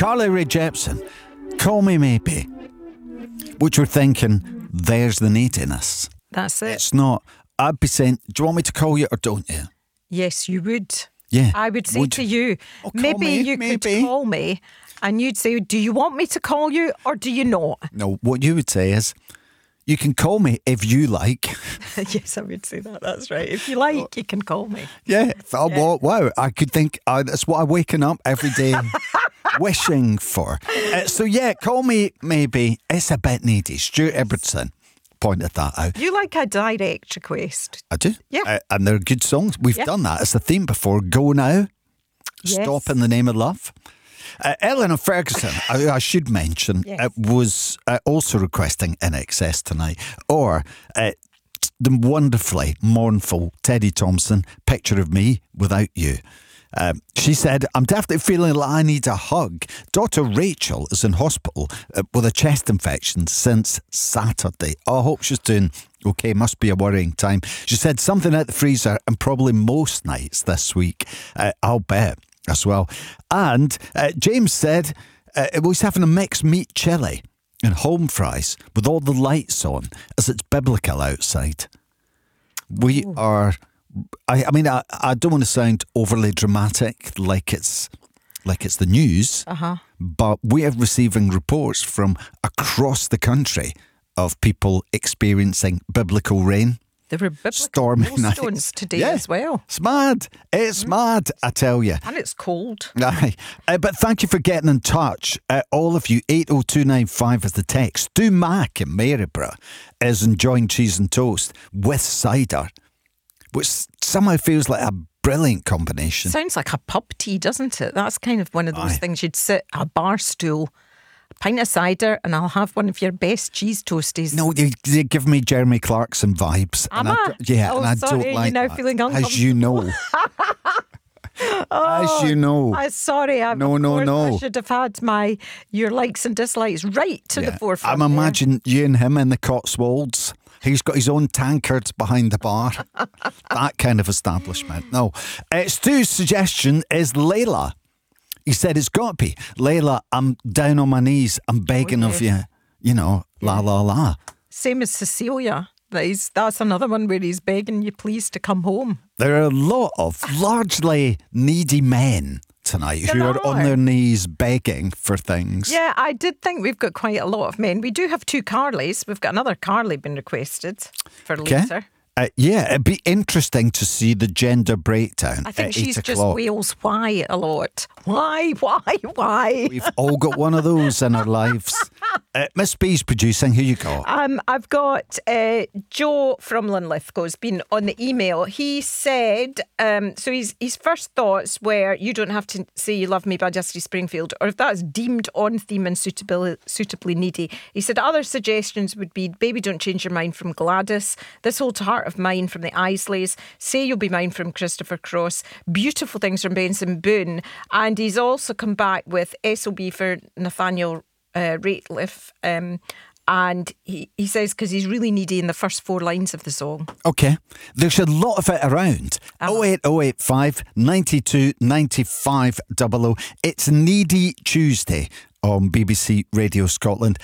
Carly Rae Jepsen, Call Me Maybe. Which we're thinking, there's the neediness. That's it. It's not, I'd be saying, do you want me to call you or don't you? Yes, you would. Yeah. I would say to you, Oh, call maybe me, you maybe. could call me, and you'd say, do you want me to call you or do you not? No, what you would say is, you can call me if you like. Yes, I would say that. That's right. If you like, you can call me. Yeah. Wow. I could think that's what I'm waking up every day wishing for. So yeah, Call Me Maybe. It's a bit needy. Stuart Ibbotson pointed that out. You like a direct request. I do. Yeah. And they're good songs. We've done that. It's a theme before. Go Now. Yes. Stop in the Name of Love. Eleanor Ferguson, I should mention, was also requesting In Excess tonight. Or the wonderfully mournful Teddy Thompson, Picture of Me Without You. She said, I'm definitely feeling like I need a hug. Daughter Rachel is in hospital with a chest infection since Saturday. I hope she's doing okay. Must be a worrying time. She said something at the freezer and probably most nights this week. I'll bet as well. And James said he's having a mixed meat chili and home fries with all the lights on as it's biblical outside. We are... I mean, I don't want to sound overly dramatic, like it's the news, but we are receiving reports from across the country of people experiencing biblical rain. There were biblical stormy hailstones nights today as well. It's mad. It's mad, I tell you. And it's cold. Aye. But thank you for getting in touch. All of you, 80295 is the text. Stu Mack in Maryborough is enjoying cheese and toast with cider, which somehow feels like a brilliant combination. Sounds like a pub tea, doesn't it? That's kind of one of those things you'd sit a bar stool, a pint of cider, and I'll have one of your best cheese toasties. No, they give me Jeremy Clarkson vibes. Am and I? And I Sorry, don't like you're now that. feeling uncomfortable. As you know. As you know. I'm sorry. No. I should have had your likes and dislikes right to the forefront. I'm imagining you and him in the Cotswolds. He's got his own tankards behind the bar. That kind of establishment. No. Stu's suggestion is Layla. He said it's got to be. Layla, I'm down on my knees. I'm begging of you. You know, la, la, la. Same as Cecilia. That's another one where he's begging you please to come home. There are a lot of largely needy men tonight who are on their knees begging for things. Yeah, I did think we've got quite a lot of men. We do have two Carlys. We've got another Carly been requested for later. It'd be interesting to see the gender breakdown. I think at she's 8 just o'clock. wails why a lot. Why? We've all got one of those in our lives. Miss B's producing. Who you got? I've got Joe from Linlithgow's been on the email. He said, so his first thoughts were, you don't have to say you love me by Justy Springfield, or if that's deemed on theme and suitably needy. He said other suggestions would be Baby Don't Change Your Mind from Gladys, This Old Heart of Mine from the Isleys, Say You'll Be Mine from Christopher Cross, Beautiful Things from Benson Boone, and he's also come back with SOB for Nathaniel Rateliff, and he says because he's really needy in the first 4 lines of the song. Okay. There's a lot of it around. 08085 92 95 00. It's Needy Tuesday on BBC Radio Scotland.